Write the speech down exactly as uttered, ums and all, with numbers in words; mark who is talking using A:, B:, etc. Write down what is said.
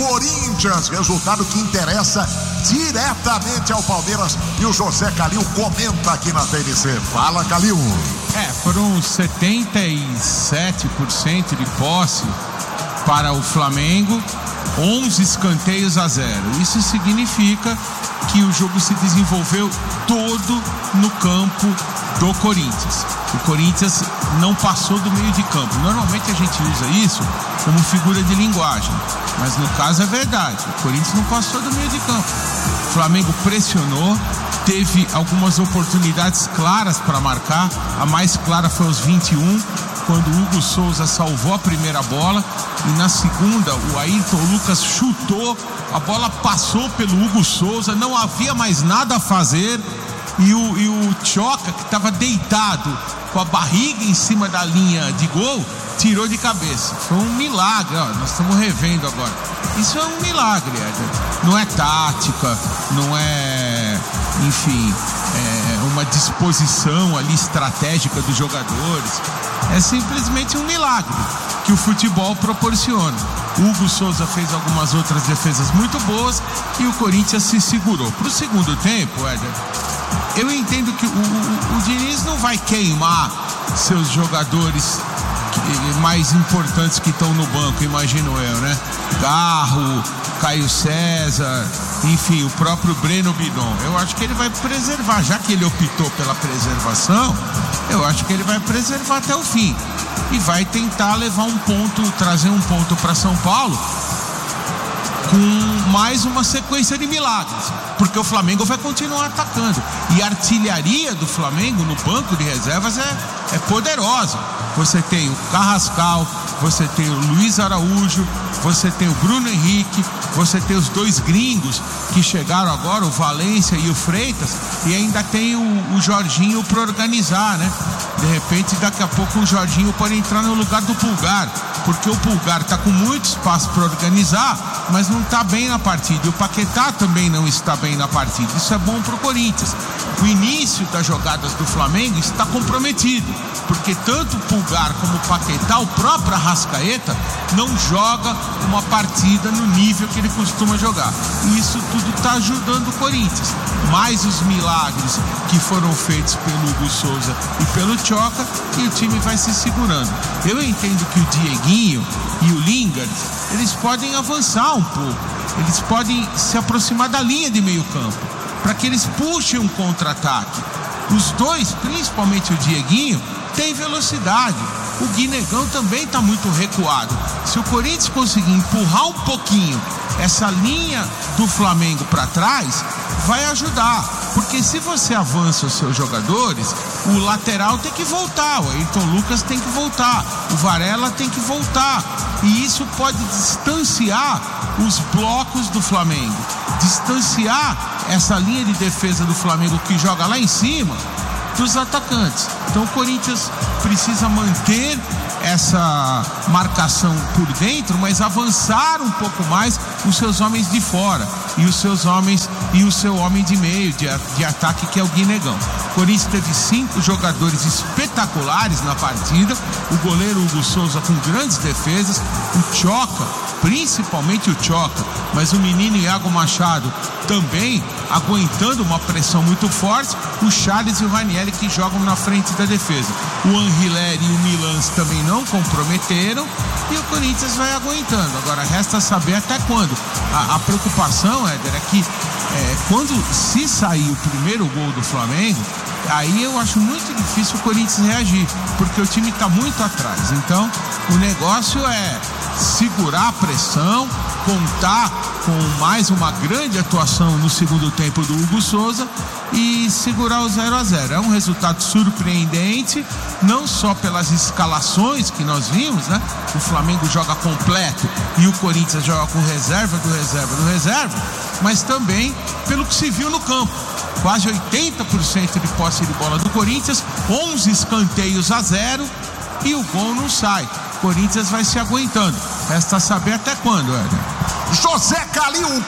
A: Corinthians, resultado que interessa diretamente ao Palmeiras, e o José Calil comenta aqui na T N C. Fala, Calil.
B: É, foram setenta e sete por cento de posse para o Flamengo, onze escanteios a zero. Isso significa que o jogo se desenvolveu todo no campo do Corinthians. O Corinthians não passou do meio de campo. Normalmente a gente usa isso como figura de linguagem, mas no caso é verdade. O Corinthians não passou do meio de campo. O Flamengo pressionou, teve algumas oportunidades claras para marcar. A mais clara foi aos vinte e um, quando o Hugo Souza salvou a primeira bola, e na segunda o Ayrton Lucas chutou, a bola passou pelo Hugo Souza, não havia mais nada a fazer, e o, e o Tchoca, que estava deitado com a barriga em cima da linha de gol, tirou de cabeça. Foi um milagre, ó, nós estamos revendo agora. Isso é um milagre, Éder. Não é tática, não é, enfim, é uma disposição ali estratégica dos jogadores. É simplesmente um milagre que o futebol proporciona. O Hugo Souza fez algumas outras defesas muito boas e o Corinthians se segurou. Para o segundo tempo, Éder, eu entendo que o, o, o Diniz não vai queimar seus jogadores mais importantes que estão no banco, imagino eu, né? Garro, Caio César, enfim, o próprio Breno Bidon. Eu acho que ele vai preservar, já que ele optou pela preservação, eu acho que ele vai preservar até o fim e vai tentar levar um ponto, trazer um ponto para São Paulo com mais uma sequência de milagres, porque o Flamengo vai continuar atacando, e a artilharia do Flamengo no banco de reservas é, é poderosa. Você tem o Carrascal, você tem o Luiz Araújo, você tem o Bruno Henrique, você tem os dois gringos que chegaram agora, o Valência e o Freitas, e ainda tem o, o Jorginho para organizar, né? De repente, daqui a pouco o Jorginho pode entrar no lugar do Pulgar, porque o Pulgar está com muito espaço para organizar, mas não está bem na partida, e o Paquetá também não está bem na partida. Isso é bom para o Corinthians. O início das jogadas do Flamengo está comprometido, porque tanto o Pulgar como o Paquetá, o próprio Arrascaeta, não joga uma partida no nível que ele costuma jogar. E isso tudo está ajudando o Corinthians. Mais os milagres que foram feitos pelo Hugo Souza e pelo Tchoca, e o time vai se segurando. Eu entendo que o Dieguinho e o Lingard, eles podem avançar um pouco, eles podem se aproximar da linha de meio campo, para que eles puxem um contra-ataque. Os dois, principalmente o Dieguinho, tem velocidade. O Guinegão também está muito recuado. Se o Corinthians conseguir empurrar um pouquinho essa linha do Flamengo para trás, vai ajudar, porque se você avança os seus jogadores, o lateral tem que voltar, o Ayrton Lucas tem que voltar, o Varela tem que voltar, e isso pode distanciar os blocos do Flamengo, distanciar essa linha de defesa do Flamengo que joga lá em cima dos atacantes. Então o Corinthians precisa manter essa marcação por dentro, mas avançar um pouco mais os seus homens de fora e os seus homens e o seu homem de meio de, de ataque, que é o Guinegão. O Corinthians teve cinco jogadores espetaculares na partida, o goleiro Hugo Souza com grandes defesas, o Tchoca, principalmente o Tchoca, mas o menino Iago Machado também aguentando uma pressão muito forte, o Charles e o Ranieri que jogam na frente da defesa. O Angileri e o Milans também não comprometeram, e o Corinthians vai aguentando. Agora resta saber até quando. A, a preocupação, Éder, é que é, quando se sair o primeiro gol do Flamengo, aí eu acho muito difícil o Corinthians reagir, porque o time está muito atrás. Então o negócio é segurar a pressão, contar com mais uma grande atuação no segundo tempo do Hugo Souza e segurar o zero a zero. É um resultado surpreendente, não só pelas escalações que nós vimos, né? O Flamengo joga completo e o Corinthians joga com reserva do reserva do reserva, mas também pelo que se viu no campo. Quase oitenta por cento de posse de bola do Corinthians, onze escanteios a zero, e o gol não sai. O Corinthians vai se aguentando. Resta saber até quando, Éder.
A: José Calil